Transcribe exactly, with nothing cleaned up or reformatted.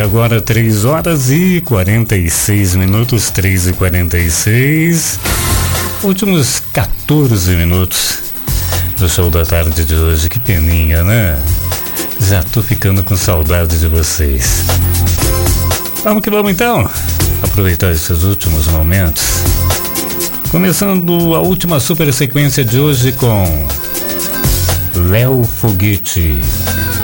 agora três horas e quarenta e seis minutos, três e quarenta e seis. Últimos quatorze minutos do show da tarde de hoje. Que peninha, né? Já tô ficando com saudade de vocês. Vamos que vamos então. Aproveitar esses últimos momentos. Começando a última super sequência de hoje com Léo Foguete.